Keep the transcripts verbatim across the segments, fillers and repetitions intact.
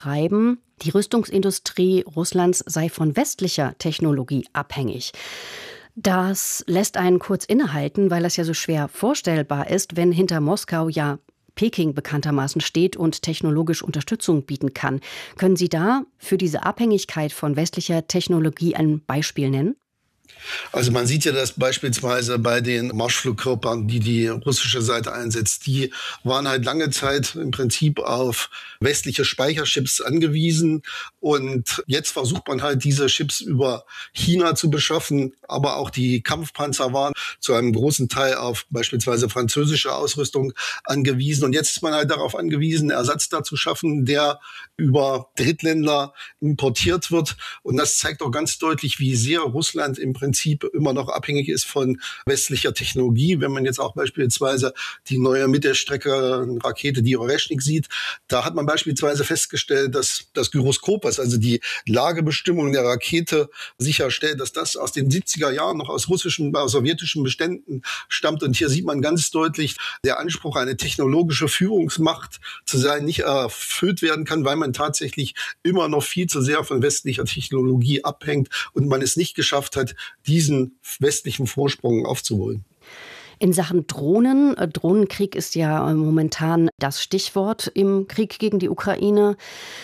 schreiben, die Rüstungsindustrie Russlands sei von westlicher Technologie abhängig. Das lässt einen kurz innehalten, weil das ja so schwer vorstellbar ist, wenn hinter Moskau ja Peking bekanntermaßen steht und technologisch Unterstützung bieten kann. Können Sie da für diese Abhängigkeit von westlicher Technologie ein Beispiel nennen? Also man sieht ja das beispielsweise bei den Marschflugkörpern, die die russische Seite einsetzt. Die waren halt lange Zeit im Prinzip auf westliche Speicherchips angewiesen. Und jetzt versucht man halt, diese Chips über China zu beschaffen. Aber auch die Kampfpanzer waren zu einem großen Teil auf beispielsweise französische Ausrüstung angewiesen. Und jetzt ist man halt darauf angewiesen, Ersatz dazu schaffen, der über Drittländer importiert wird. Und das zeigt auch ganz deutlich, wie sehr Russland im Prinzip immer noch abhängig ist von westlicher Technologie. Wenn man jetzt auch beispielsweise die neue Mittelstrecke-Rakete, die Oreshnik sieht, da hat man beispielsweise festgestellt, dass das Gyroskop, was also die Lagebestimmung der Rakete sicherstellt, dass das aus den siebziger Jahren noch aus russischen, aus sowjetischen Beständen stammt. Und hier sieht man ganz deutlich, der Anspruch, eine technologische Führungsmacht zu sein, nicht erfüllt werden kann, weil man tatsächlich immer noch viel zu sehr von westlicher Technologie abhängt und man es nicht geschafft hat, diesen westlichen Vorsprung aufzuholen. In Sachen Drohnen, Drohnenkrieg ist ja momentan das Stichwort im Krieg gegen die Ukraine.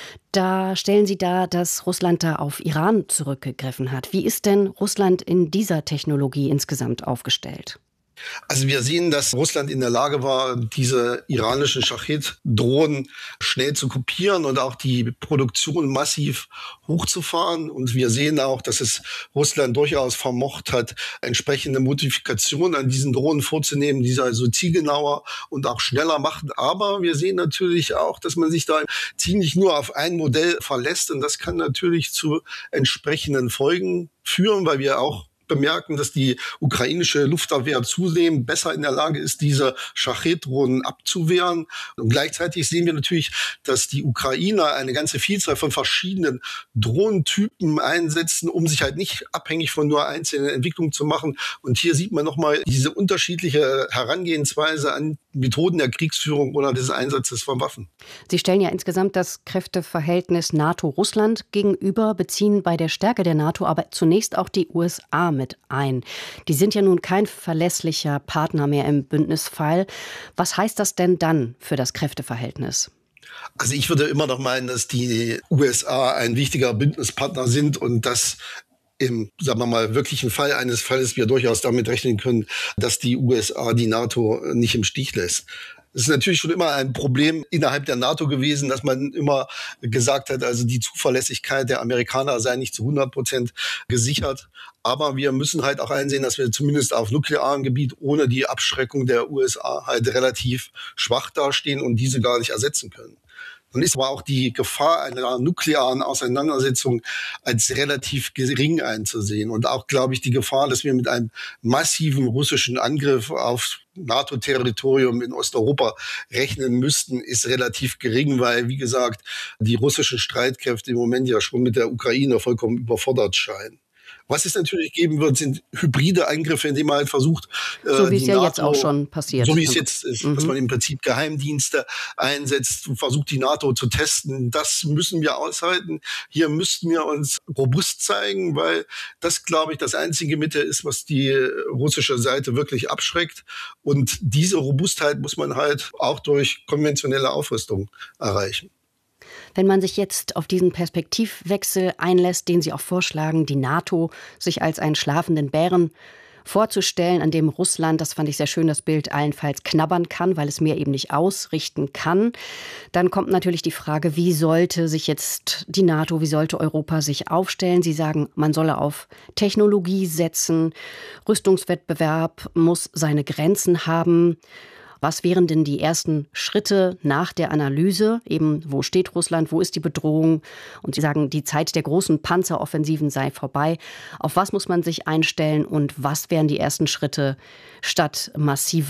Da stellen Sie dar, dass Russland da auf Iran zurückgegriffen hat. Wie ist denn Russland in dieser Technologie insgesamt aufgestellt? Also wir sehen, dass Russland in der Lage war, diese iranischen Schachid-Drohnen schnell zu kopieren und auch die Produktion massiv hochzufahren. Und wir sehen auch, dass es Russland durchaus vermocht hat, entsprechende Modifikationen an diesen Drohnen vorzunehmen, die sie also zielgenauer und auch schneller machen. Aber wir sehen natürlich auch, dass man sich da ziemlich nur auf ein Modell verlässt. Und das kann natürlich zu entsprechenden Folgen führen, weil wir auch bemerken, dass die ukrainische Luftabwehr zunehmend besser in der Lage ist, diese Schachid-Drohnen abzuwehren. Und gleichzeitig sehen wir natürlich, dass die Ukrainer eine ganze Vielzahl von verschiedenen Drohnentypen einsetzen, um sich halt nicht abhängig von nur einzelnen Entwicklungen zu machen. Und hier sieht man nochmal diese unterschiedliche Herangehensweise an Methoden der Kriegsführung oder des Einsatzes von Waffen. Sie stellen ja insgesamt das Kräfteverhältnis NATO-Russland gegenüber, beziehen bei der Stärke der NATO aber zunächst auch die U S A mit ein. Die sind ja nun kein verlässlicher Partner mehr im Bündnisfall. Was heißt das denn dann für das Kräfteverhältnis? Also ich würde immer noch meinen, dass die U S A ein wichtiger Bündnispartner sind und dass im, sagen wir mal, wirklichen Fall eines Falles wir durchaus damit rechnen können, dass die U S A die NATO nicht im Stich lässt. Es ist natürlich schon immer ein Problem innerhalb der NATO gewesen, dass man immer gesagt hat, also die Zuverlässigkeit der Amerikaner sei nicht zu hundert Prozent gesichert. Aber wir müssen halt auch einsehen, dass wir zumindest auf nuklearem Gebiet ohne die Abschreckung der U S A halt relativ schwach dastehen und diese gar nicht ersetzen können. Dann ist aber auch die Gefahr einer nuklearen Auseinandersetzung als relativ gering einzusehen. Und auch, glaube ich, die Gefahr, dass wir mit einem massiven russischen Angriff auf NATO-Territorium in Osteuropa rechnen müssten, ist relativ gering, weil, wie gesagt, die russischen Streitkräfte im Moment ja schon mit der Ukraine vollkommen überfordert scheinen. Was es natürlich geben wird, sind hybride Angriffe, indem man halt versucht, so wie es ja NATO, jetzt auch schon passiert. So wie es jetzt ist, mhm. dass man im Prinzip Geheimdienste einsetzt und versucht, die NATO zu testen. Das müssen wir aushalten. Hier müssten wir uns robust zeigen, weil das, glaube ich, das einzige Mittel ist, was die russische Seite wirklich abschreckt. Und diese Robustheit muss man halt auch durch konventionelle Aufrüstung erreichen. Wenn man sich jetzt auf diesen Perspektivwechsel einlässt, den Sie auch vorschlagen, die NATO sich als einen schlafenden Bären vorzustellen, an dem Russland, das fand ich sehr schön, das Bild allenfalls knabbern kann, weil es mehr eben nicht ausrichten kann, dann kommt natürlich die Frage, wie sollte sich jetzt die NATO, wie sollte Europa sich aufstellen? Sie sagen, man solle auf Technologie setzen, Rüstungswettbewerb muss seine Grenzen haben. Was wären denn die ersten Schritte nach der Analyse? Eben, wo steht Russland, wo ist die Bedrohung? Und Sie sagen, die Zeit der großen Panzeroffensiven sei vorbei. Auf was muss man sich einstellen und was wären die ersten Schritte statt massiver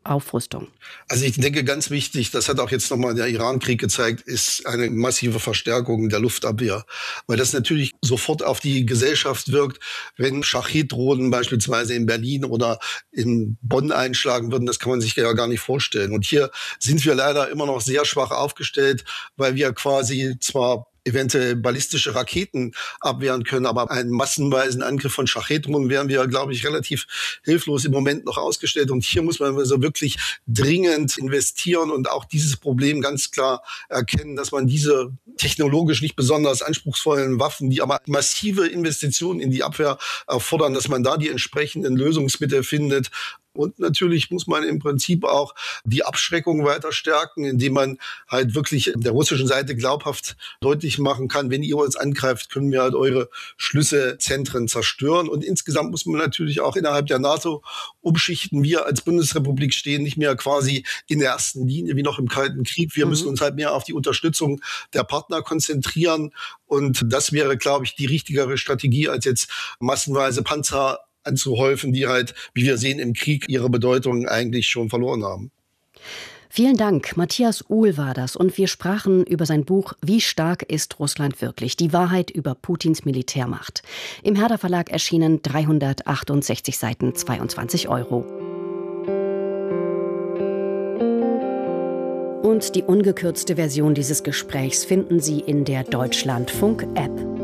Aufrüstung? Also ich denke, ganz wichtig, das hat auch jetzt nochmal der Iran-Krieg gezeigt, ist eine massive Verstärkung der Luftabwehr. Weil das natürlich sofort auf die Gesellschaft wirkt, wenn Schachid-Drohnen beispielsweise in Berlin oder in Bonn einschlagen würden. Das kann man sich ja gar nicht vorstellen. Und hier sind wir leider immer noch sehr schwach aufgestellt, weil wir quasi zwar eventuell ballistische Raketen abwehren können, aber einen massenweisen Angriff von Schachid-Drohnen wären wir, glaube ich, relativ hilflos im Moment noch ausgestellt. Und hier muss man also wirklich dringend investieren und auch dieses Problem ganz klar erkennen, dass man diese technologisch nicht besonders anspruchsvollen Waffen, die aber massive Investitionen in die Abwehr erfordern, dass man da die entsprechenden Lösungsmittel findet. Und natürlich muss man im Prinzip auch die Abschreckung weiter stärken, indem man halt wirklich der russischen Seite glaubhaft deutlich machen kann, wenn ihr uns angreift, können wir halt eure Schlüsselzentren zerstören. Und insgesamt muss man natürlich auch innerhalb der NATO umschichten. Wir als Bundesrepublik stehen nicht mehr quasi in der ersten Linie wie noch im Kalten Krieg. Wir mhm. müssen uns halt mehr auf die Unterstützung der Partner konzentrieren. Und das wäre, glaube ich, die richtigere Strategie, als jetzt massenweise Panzer anzuhäufen, die halt, wie wir sehen, im Krieg ihre Bedeutung eigentlich schon verloren haben. Vielen Dank. Matthias Uhl war das. Und wir sprachen über sein Buch »Wie stark ist Russland wirklich? Die Wahrheit über Putins Militärmacht«. Im Herder Verlag erschienen, dreihundertachtundsechzig Seiten, zweiundzwanzig Euro. Und die ungekürzte Version dieses Gesprächs finden Sie in der Deutschlandfunk-App.